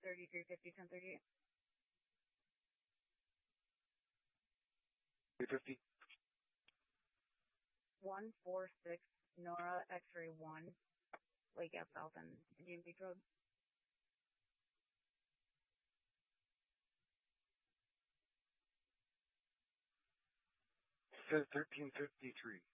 3350, 1038. 350. 146 Nora X-ray 1, Lake Ave South and Indian Beach Road. Says 1353.